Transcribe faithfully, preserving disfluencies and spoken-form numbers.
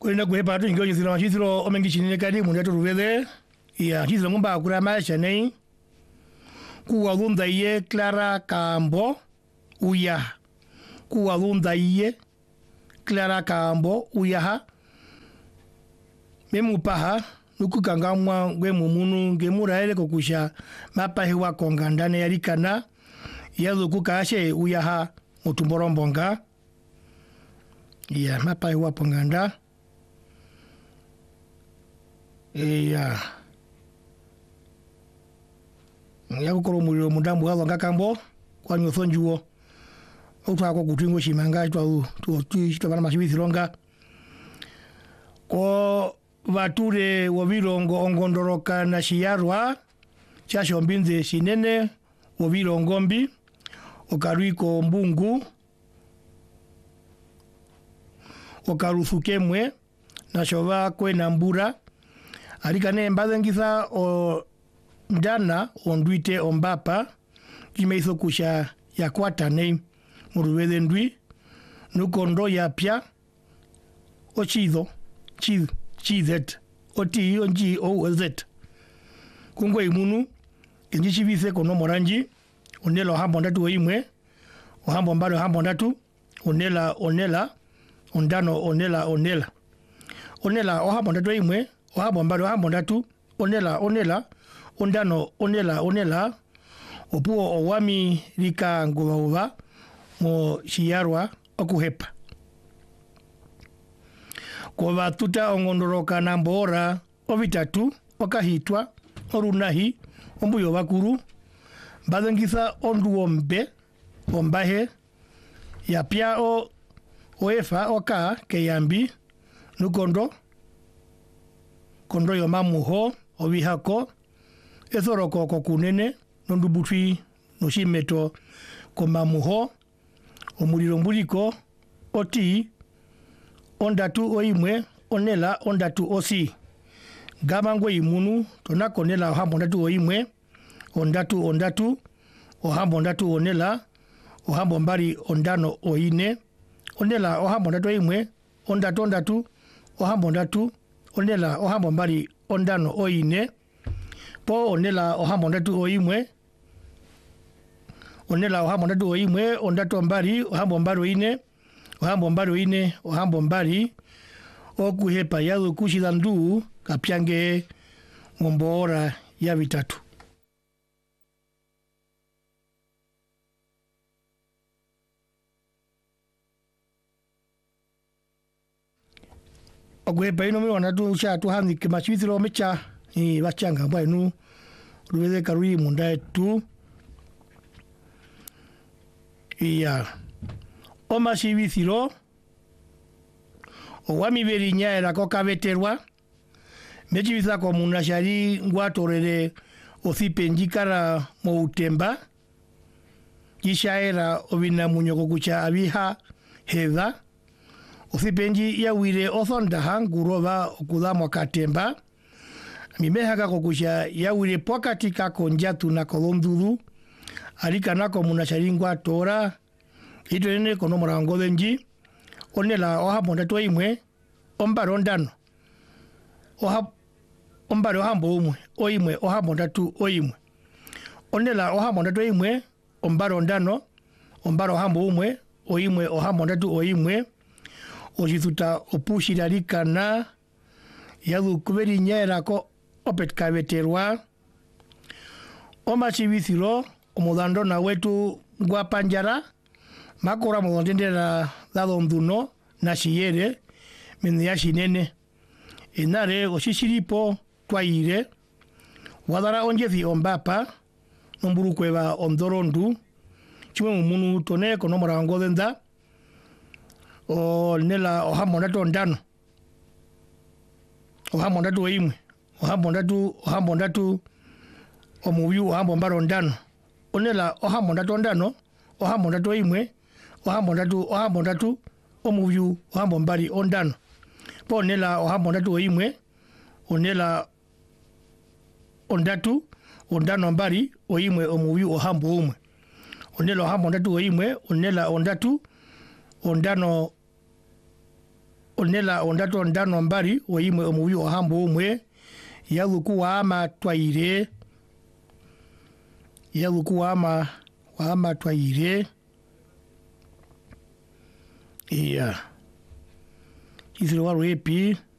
kwenda kuhepa tu ingoje sila mashithiro omengi chinine kadi mundeto ruvede ya hithiro ngumba akura maisha nei kuwa dhunda iye Clara Kambo uya kuwa dhunda iye Clara Kambo uyaha memu paha nuku kangamwa ngwe mumunu ngemura ele kokusha mapahi wa kongandane yalikana yazo kukashe uyaha mutumborombonga ya mapahi wa ponganda e ya ya kukoro muliro mudambu hazo ngakambo kwa nyosonjuo utwako kutingo shimanga twa tu tu twa masibithilonga ko vature wovilongo ongondoroka na shiyarwa chasho mbinze sinene wovilongo mbi okaruiko mbungu okarusukemwe na shova kwena mbura alikane mbazengisa o ndana ondwite ombapa kimeiso kusha ya kwata nei muruweze ndwi nukondo ya pya ochizo chizo chizet oti onji o z kungwe imunu injishivise kono moranji onela hambo ndatu oimwe ohambo mbalo hambo ndatu onela onela ondano onela onela onela ohambo ndatu oimwe ohambo mbalo hambo ndatu onela onela ondano onela onela opuo owami lika nguva mo shiyarwa okuhepa kwa tuta ongondoroka na mbora ovitatu okahitwa orunahi ombuyo bakuru bazengisa onduombe ombahe ya pya o oefa oka keyambi nukondo kondo yo mamuho ovihako ethoroko kokunene nondubutwi noshimeto komamuho omuliro mbuliko oti ondatu oimwe onela ondatu osi gamangwe imunu tonako nela ohambo ondatu oimwe ondatu ondatu ohambo ondatu onela ohambo mbali ondano oine onela ohambo ondatu oimwe ondatu ondatu ohambo ondatu onela ohambo mbali ondano oine po onela ohambo ondatu oimwe onela ohambo ondatu oimwe ondatu mbali ohambo mbali oine ohambo mbali oine ohambo mbali okuhepa yazo kushida ndu kapyange ngombora ya vitatu okuhepa ino mimi wanatu cha tuhani kimachithiro mecha ni bachanga bwenu ruweze karui munda tu iya oma shibithiro owami berinya era kokabeterwa mechibitha ko munashari ngwatorere osipenjikara mo utemba kishaera obina munyoko kucha abiha heza osipenji ya wire othonda hangurova okudamo katemba mimehaka kokusha ya wire pokati kako njatu na kolonduru alika nako munashari ngwatora ito nene kono morango denji onela ohambo ndatu oimwe ombaro ndano ohab ombaro hambo umwe oimwe ohambo ndatu oimwe onela ohambo ndatu oimwe ombaro ndano ombaro hambo umwe oimwe ohambo ndatu oimwe ojithuta opushiralika na yadu kuberi nyera ko opet kabeterwa omachibithiro omudando na wetu ngwapanjara makora mwondendera dado nduno na shiyere mene ya shinene inare oshishiripo twaire wadara onjethi ombapa nomburu kweba ondorondu chimwe mumunu tone kono morango denda o nela ohambo ndatu ndano ohambo ndatu oimwe ohambo ndatu ohambo ndatu omubiu ohambo mbaro ndano onela ohambo ndatu ndano ohambo ndatu oimwe ohambo ndatu ohambo ndatu omubiu ohambo mbali ondano po nela ohambo ndatu oimwe onela ondatu ondano mbali oimwe omubiu ohambo umwe onela ohambo ndatu oimwe onela ondatu ondano onela ondato ndano mbari o imwe omuwi o hambo umwe yaluku wa ama twaire yaluku wa ama wa ama twaire iya isiro waro epi